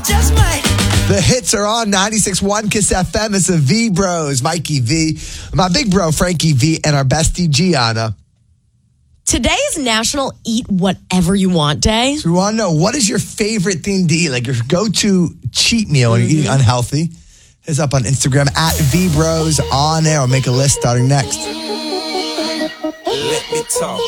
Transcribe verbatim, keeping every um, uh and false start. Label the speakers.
Speaker 1: just might.
Speaker 2: The hits are on ninety-six point one Kiss F M. It's the V Bros, Mikey V, my big bro Frankie V, and our bestie Gianna.
Speaker 3: Today is National Eat Whatever You Want Day.
Speaker 2: So we want to know, what is your favorite thing to eat? Like your go-to cheat meal when mm-hmm. you're eating unhealthy. Hit us up on Instagram at V Bros on air. I'll make a list starting next.
Speaker 1: Let me talk.